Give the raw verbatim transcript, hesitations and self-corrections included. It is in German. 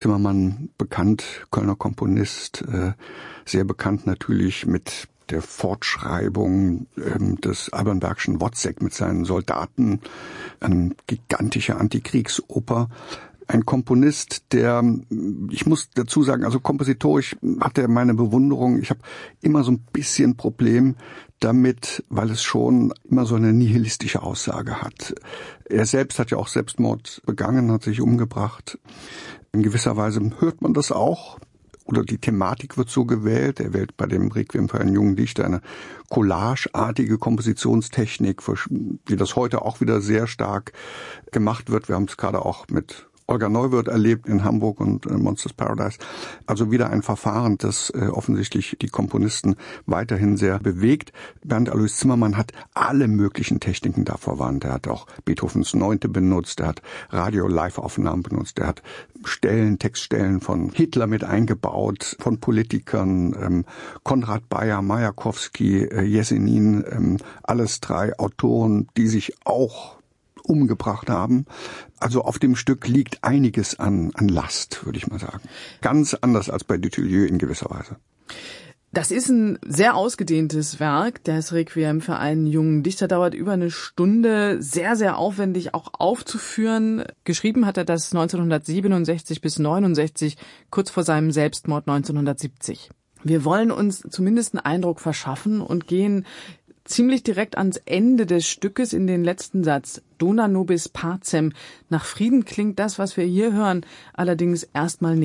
Zimmermann, bekannt, Kölner Komponist, äh, sehr bekannt natürlich mit der Fortschreibung ähm, des Alban-Bergschen Wozzeck mit seinen Soldaten, eine gigantische Antikriegsoper. Ein Komponist, der, ich muss dazu sagen, also kompositorisch hat er meine Bewunderung. Ich habe immer so ein bisschen Problem damit, weil es schon immer so eine nihilistische Aussage hat. Er selbst hat ja auch Selbstmord begangen, hat sich umgebracht. In gewisser Weise hört man das auch. Oder die Thematik wird so gewählt. Er wählt bei dem Requiem für einen jungen Dichter eine collageartige Kompositionstechnik, wie das heute auch wieder sehr stark gemacht wird. Wir haben es gerade auch mit Olga Neuwirth erlebt in Hamburg und äh, Monsters Paradise. Also wieder ein Verfahren, das äh, offensichtlich die Komponisten weiterhin sehr bewegt. Bernd Alois Zimmermann hat alle möglichen Techniken da verwandt. Er hat auch Beethovens Neunte benutzt, er hat Radio-Live-Aufnahmen benutzt, er hat Stellen, Textstellen von Hitler mit eingebaut, von Politikern, ähm, Konrad Bayer, Majakowski, äh, Jesenin, ähm, alles drei Autoren, die sich auch umgebracht haben. Also auf dem Stück liegt einiges an, an Last, würde ich mal sagen. Ganz anders als bei Dutilleux in gewisser Weise. Das ist ein sehr ausgedehntes Werk. Das Requiem für einen jungen Dichter dauert über eine Stunde, sehr, sehr aufwendig auch aufzuführen. Geschrieben hat er das neunzehnhundertsiebenundsechzig bis neunundsechzig, kurz vor seinem Selbstmord neunzehnhundertsiebzig. Wir wollen uns zumindest einen Eindruck verschaffen und gehen ziemlich direkt ans Ende des Stückes in den letzten Satz. Dona nobis pacem. Nach Frieden klingt das, was wir hier hören, allerdings erstmal nicht.